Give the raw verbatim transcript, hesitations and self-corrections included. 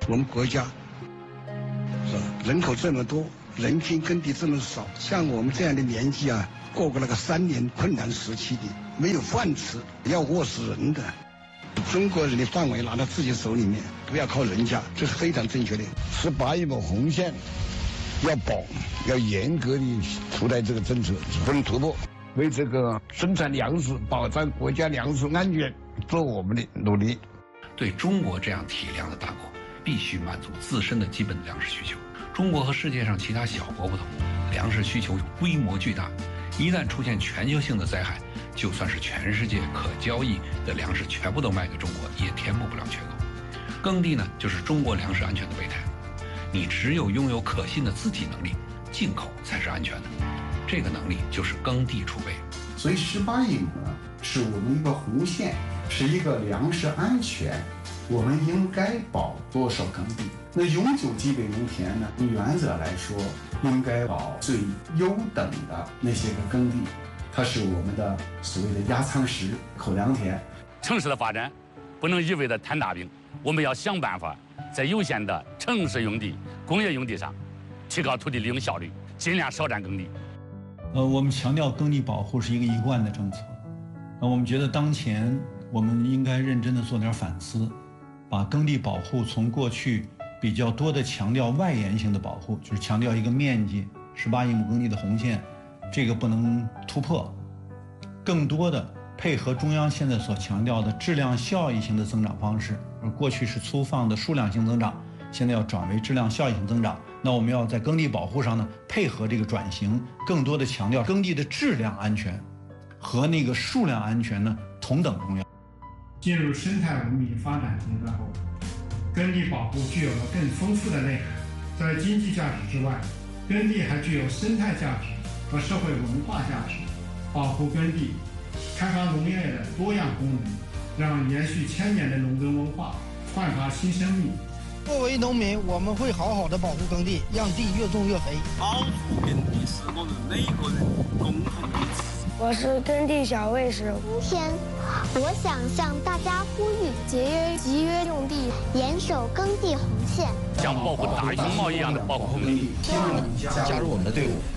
我们国家是吧，人口这么多，人均耕地这么少，像我们这样的年纪啊，过过那个三年困难时期的，没有饭吃，要饿死人的。中国人的范围拿到自己手里面，不要靠人家，这是非常正确的。十八亿亩红线要保，要严格的出台这个政策，不能突破，为这个生产粮食、保障国家粮食安全做我们的努力。 对中国这样体量的大国，必须满足自身的基本粮食需求。中国和世界上其他小国不同，粮食需求规模巨大，一旦出现全球性的灾害，就算是全世界可交易的粮食全部都卖给中国，也填补不了缺口。耕地呢，就是中国粮食安全的备胎。你只有拥有可信的自给能力，进口才是安全的。这个能力就是耕地储备。 所以十八亿亩呢，是我们一个红线，是一个粮食安全。我们应该保多少耕地？那永久基本农田呢？原则来说，应该保最优等的那些个耕地，它是我们的所谓的压舱石、口粮田。 城市的发展不能一味的摊大饼，我们要想办法在有限的城市用地、工业用地上提高土地利用效率，尽量少占耕地。 呃，我们强调耕地保护是一个一贯的政策。呃，我们觉得当前我们应该认真的做点反思，把耕地保护从过去比较多的强调外延性的保护，就是强调一个面积十八亿亩耕地的红线，这个不能突破，更多的配合中央现在所强调的质量效益型的增长方式，而过去是粗放的数量性增长，现在要转为质量效益性增长。那我们要在耕地保护上呢，配合这个转型，更多的强调耕地的质量安全和那个数量安全呢同等重要。 进入生态文明发展阶段后，耕地保护具有了更丰富的内涵。在经济价值之外，耕地还具有生态价值和社会文化价值。保护耕地，开发农业的多样功能，让延续千年的农耕文化焕发新生命。 作为农民，我们会好好的保护耕地，让地越种越肥。 保护耕地是我们每个人共同的责任。 我是耕地小卫士。 今天，我想向大家呼吁：节约集约用地，严守耕地红线， 像保护大熊猫一样的保护耕地。 希望你加入我们的队伍。